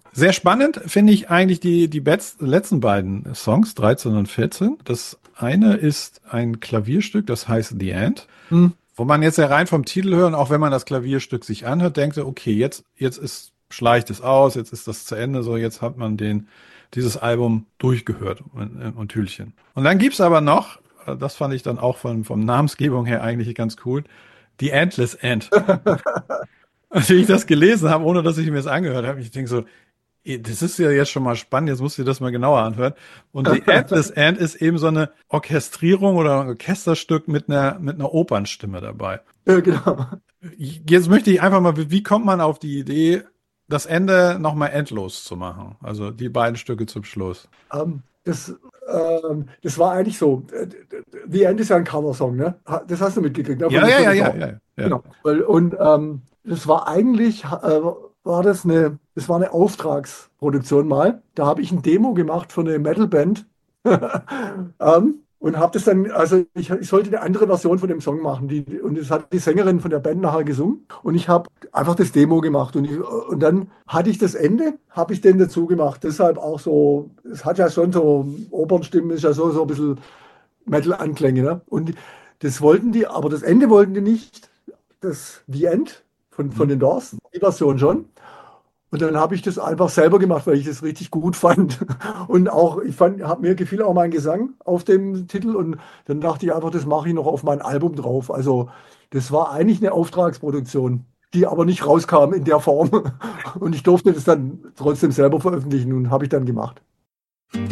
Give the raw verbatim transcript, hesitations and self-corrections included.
Sehr spannend finde ich eigentlich die, die Bets, letzten beiden Songs, dreizehn und vierzehn. Das eine ist ein Klavierstück, das heißt The End, Hm. wo man jetzt ja rein vom Titel hören, auch wenn man das Klavierstück sich anhört, denkt, so, okay, jetzt, jetzt ist, schleicht es aus, jetzt ist das zu Ende, so jetzt hat man den, dieses Album durchgehört und, und Tüllchen. Und dann gibt's aber noch, äh, das fand ich dann auch von, vom Namensgebung her eigentlich ganz cool, The Endless End. Als ich das gelesen habe, ohne dass ich mir das angehört habe, ich denke so, das ist ja jetzt schon mal spannend, jetzt musst du dir das mal genauer anhören. Und The Endless End ist eben so eine Orchestrierung oder ein Orchesterstück mit einer, mit einer Opernstimme dabei. Ja, genau. Jetzt möchte ich einfach mal, wie kommt man auf die Idee, das Ende nochmal endlos zu machen? Also die beiden Stücke zum Schluss. Ähm, das, ähm, das war eigentlich so. The End ist ja ein Coversong, ne? Ha- Das hast du mitgekriegt, ne? Von Ja, der, ja, von ja, der ja, Frau. ja, ja. Genau. Weil, und ähm, das war eigentlich, äh, war das eine, das war eine Auftragsproduktion mal. Da habe ich ein Demo gemacht für eine Metalband. ähm, und habe das dann, also ich, ich sollte eine andere Version von dem Song machen. Die, und das hat die Sängerin von der Band nachher gesungen. Und ich habe einfach das Demo gemacht. Und, ich, und dann hatte ich das Ende, habe ich den dazu gemacht. Deshalb auch so, es hat ja schon so Opernstimmen, ist ja so, so ein bisschen Metal-Anklänge. Ne? Und das wollten die, aber das Ende wollten die nicht. Das The End von, von Mhm. den Doors, die Version schon. Und dann habe ich das einfach selber gemacht, weil ich das richtig gut fand. Und auch, ich fand, hab, mir gefiel auch mein Gesang auf dem Titel. Und dann dachte ich einfach, das mache ich noch auf mein Album drauf. Also das war eigentlich eine Auftragsproduktion, die aber nicht rauskam in der Form. Und ich durfte das dann trotzdem selber veröffentlichen und habe ich dann gemacht.